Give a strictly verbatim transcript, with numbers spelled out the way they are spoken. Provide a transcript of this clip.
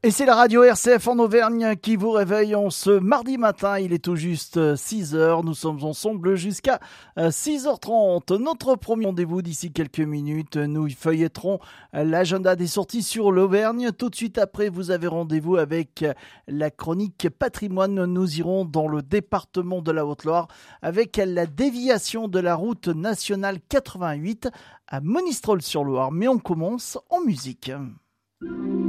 Et c'est la radio R C F en Auvergne qui vous réveille en ce mardi matin. Il est tout juste six heures. Nous sommes ensemble jusqu'à six heures trente. Notre premier rendez-vous d'ici quelques minutes. Nous feuilletterons l'agenda des sorties sur l'Auvergne. Tout de suite après, vous avez rendez-vous avec la chronique patrimoine. Nous irons dans le département de la Haute-Loire avec la déviation de la route nationale quatre-vingt-huit à Monistrol-sur-Loire. Mais on commence en musique.